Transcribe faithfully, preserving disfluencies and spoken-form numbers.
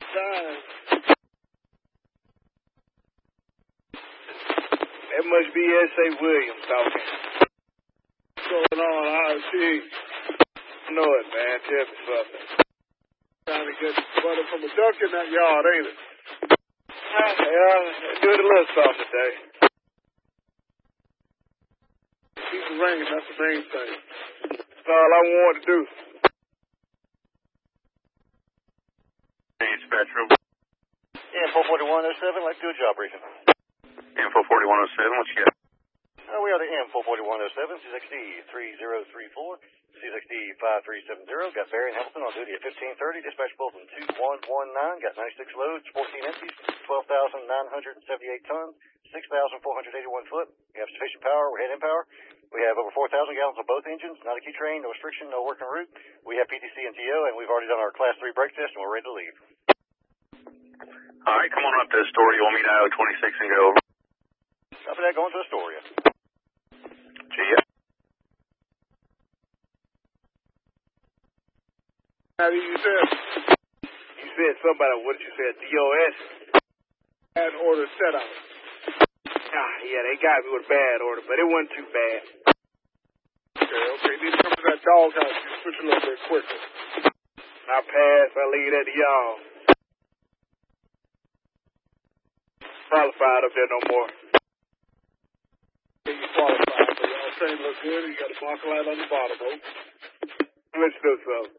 time. That must be S A Williams talking. What's going on, R T? I know it, man. Tell me something. Trying to get butter from a duck in that yard, ain't it? Yeah, do it a little soft today. Keep the rain, that's the main thing. That's all I want to do. Hey, it's Petro. Info forty-one oh seven, let's do a job briefing. Info forty-one oh seven, what you got? Uh, we are the Info forty-one oh seven, C six D three zero three four, C six D five three seven zero. Got Barry and Hamilton on duty at fifteen thirty. Dispatch bulletin two one one nine. Got ninety-six loads, fourteen empties, twelve thousand nine hundred seventy-eight tons, six thousand four hundred eighty-one foot. We have sufficient power. We're head in power. We have over four thousand gallons on both engines. Not a key train, no restriction, no working route. We have P T C and T O, and we've already done our class three brake test, and we're ready to leave. All right, come on up to Astoria. You want me to I O twenty-six and go over? Copy that, going to Astoria. Gee, How did you say? You said somebody, what did you say, D O S? Bad order set out. Ah, yeah, they got me with a bad order, but it wasn't too bad. Okay, okay, need to come to that doghouse. You switch a little bit quicker. I pass, I leave that to y'all. Qualified up there no more. You qualified, but y'all train look good. You got a marker light on the bottom, bro. Let's do something.